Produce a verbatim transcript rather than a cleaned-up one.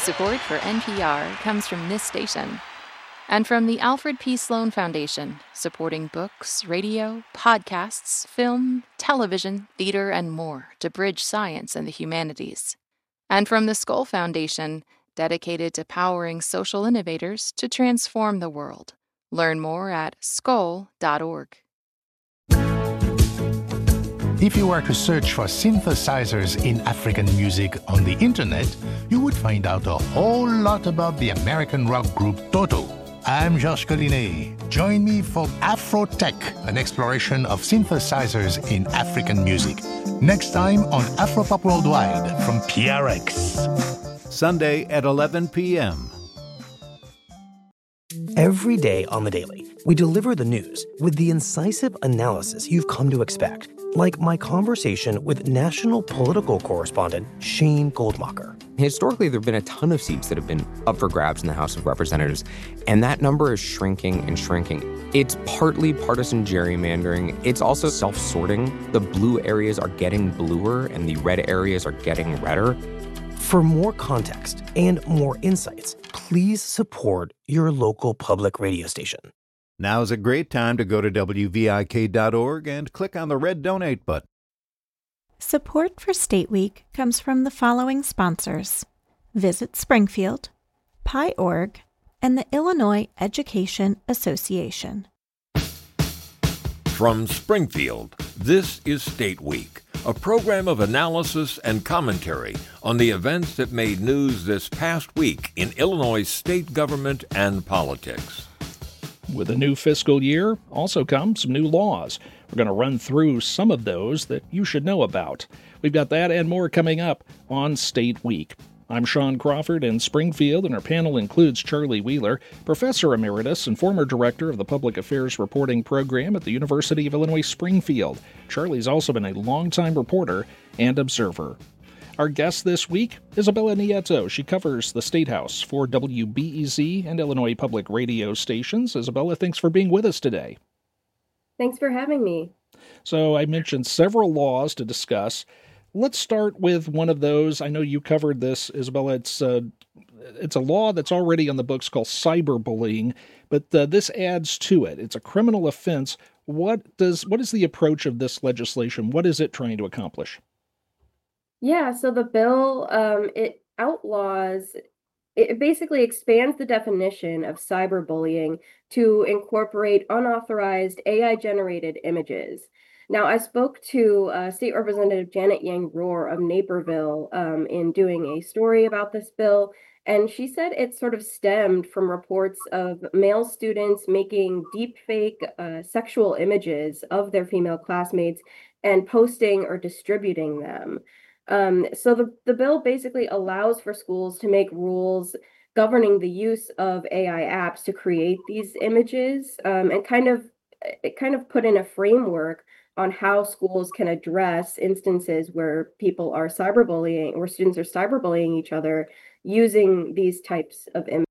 Support for N P R comes from this station and from the Alfred P. Sloan Foundation, supporting books, radio, podcasts, film, television, theater, and more to bridge science and the humanities. And from the Skoll Foundation, dedicated to powering social innovators to transform the world. Learn more at skoll dot org. If you were to search for synthesizers in African music on the internet, you would find out a whole lot about the American rock group Toto. I'm Josh Collinet. Join me for Afrotech, an exploration of synthesizers in African music. Next time on Afropop Worldwide from P R X. Sunday at eleven p.m. Every day on The Daily, we deliver the news with the incisive analysis you've come to expect, like my conversation with national political correspondent Shane Goldmacher. Historically, there have been a ton of seats that have been up for grabs in the House of Representatives, and that number is shrinking and shrinking. It's partly partisan gerrymandering. It's also self-sorting. The blue areas are getting bluer, and the red areas are getting redder. For more context and more insights, please support your local public radio station. Now's a great time to go to W V I K dot org and click on the red donate button. Support for State Week comes from the following sponsors: Visit Springfield, Pi dot org, and the Illinois Education Association. From Springfield, this is State Week, a program of analysis and commentary on the events that made news this past week in Illinois state government and politics. With a new fiscal year, also come some new laws. We're going to run through some of those that you should know about. We've got that and more coming up on State Week. I'm Sean Crawford in Springfield, and our panel includes Charlie Wheeler, Professor Emeritus and former Director of the Public Affairs Reporting Program at the University of Illinois Springfield. Charlie's also been a longtime reporter and observer. Our guest this week, Isabella Nieto. She covers the State House for W B E Z and Illinois Public Radio stations. Isabella, thanks for being with us today. Thanks for having me. So I mentioned several laws to discuss. Let's start with one of those. I know you covered this, Isabella. It's, uh, it's a law that's already on the books called cyberbullying, but uh, this adds to it. It's a criminal offense. What does what is the approach of this legislation? What is it trying to accomplish? Yeah, so the bill, um, it outlaws, it basically expands the definition of cyberbullying to incorporate unauthorized A I-generated images. Now, I spoke to uh, State Representative Janet Yang Rohr of Naperville um, in doing a story about this bill, and she said it sort of stemmed from reports of male students making deepfake uh, sexual images of their female classmates and posting or distributing them. Um, so the, the bill basically allows for schools to make rules governing the use of A I apps to create these images, um, and kind of it kind of put in a framework on how schools can address instances where people are cyberbullying, where students are cyberbullying each other using these types of images.